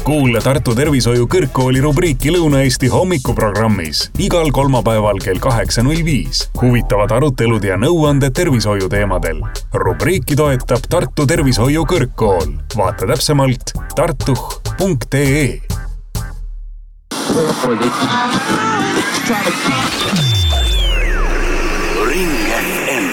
Kuule Tartu Tervishoiu Kõrgkooli rubriiki Lõuna-Eesti hommikuprogrammis igal kolmapäeval kell 8.05. Huvitavad arutelud ja nõuanded tervishoiu teemadel. Rubriiki toetab Tartu Tervishoiu Kõrgkool. Vaata täpsemalt tartuh.ee.